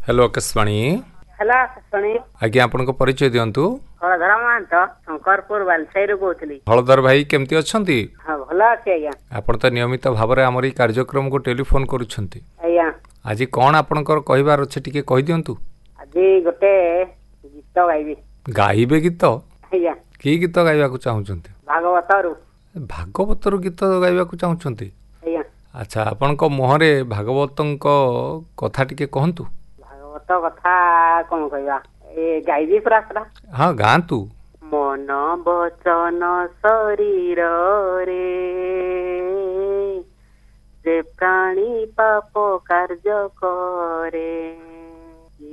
Hello Akashvani. Hello Akashvani. आज्ञा आपन परिचय दिंतु। हलधर महंत शंकरपुर बालसाई कहती। हलधर भाई केमती अच्छा? हाँ भल अच्छी आज्ञा। आपण तो नियमित भाव में आमर कार्यक्रम को टेलीफोन करुछंती। आज्ञा आज कौन आपनकर कहबार अच्छे टिके कहि दियंतु। आज गोटे गीत गाइबी। गाइबे गीत? आज्ञा की गीत गाइबा को चाहुचंती? भागवतरु। भागवतर गीत गाइबा को चाहुचंती? आज्ञा अच्छा आपनक मुहरे भागवतंक कथा टिके कहंतु। भागवत कथा कौन कहबा ए गाइबी पूरा। हाँ गांतु। मन बचन शरीर रे जे प्राणी पाप कार्य करे